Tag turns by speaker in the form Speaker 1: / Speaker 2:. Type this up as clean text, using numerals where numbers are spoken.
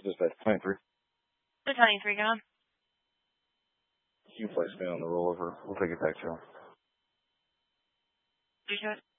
Speaker 1: Dispatch 23.
Speaker 2: The 23 gone.
Speaker 1: You place me on the rollover. We'll take it back to him.
Speaker 2: You should.